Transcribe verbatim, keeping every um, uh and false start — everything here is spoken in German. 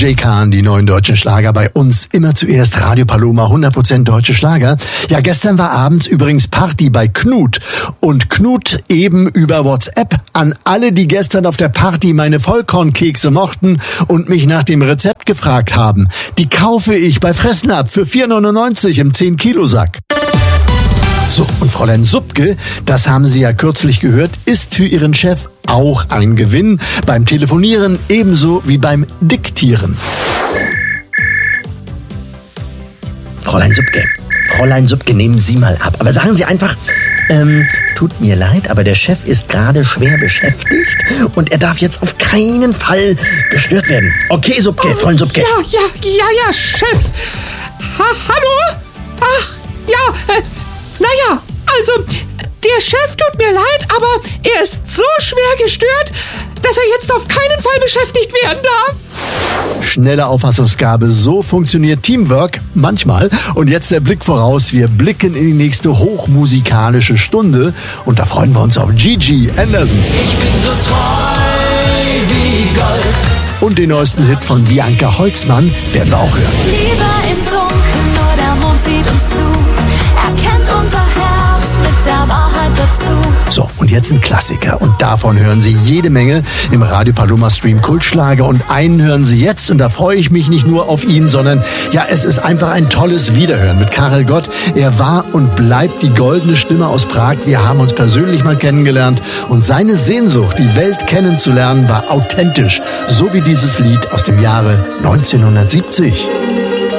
Jay Kahn, die neuen deutschen Schlager bei uns. Immer zuerst Radio Paloma, hundert Prozent deutsche Schlager. Ja, gestern war abends übrigens Party bei Knut. Und Knut eben über WhatsApp an alle, die gestern auf der Party meine Vollkornkekse mochten und mich nach dem Rezept gefragt haben. Die kaufe ich bei Fressnapf für vier neunundneunzig im zehn Kilo Sack. So, und Fräulein Subke, das haben Sie ja kürzlich gehört, ist für Ihren Chef auch ein Gewinn. Beim Telefonieren ebenso wie beim Diktieren. Fräulein Subke, Fräulein Subke, nehmen Sie mal ab. Aber sagen Sie einfach, ähm, tut mir leid, aber der Chef ist gerade schwer beschäftigt und er darf jetzt auf keinen Fall gestört werden. Okay, Subke, oh, Fräulein Subke. Ja, ja, ja, ja, Chef. Ha, hallo? Ach, ja, äh, naja, also, der Chef tut mir leid, aber er ist so schwer gestört, dass er jetzt auf keinen Fall beschäftigt werden darf. Schnelle Auffassungsgabe, so funktioniert Teamwork manchmal. Und jetzt der Blick voraus, wir blicken in die nächste hochmusikalische Stunde und da freuen wir uns auf Gigi Anderson. Ich bin so treu wie Gold. Und den neuesten Hit von Bianca Holzmann werden wir auch hören. Lieber im Dunkeln, nur der Mond sieht uns zu. Er kennt unser Herz mit der Wahrheit dazu. So, und jetzt ein Klassiker. Und davon hören Sie jede Menge im Radio Paloma Stream Kultschlager. Und einen hören Sie jetzt. Und da freue ich mich nicht nur auf ihn, sondern ja, es ist einfach ein tolles Wiederhören mit Karel Gott. Er war und bleibt die goldene Stimme aus Prag. Wir haben uns persönlich mal kennengelernt. Und seine Sehnsucht, die Welt kennenzulernen, war authentisch. So wie dieses Lied aus dem Jahre neunzehnhundertsiebzig.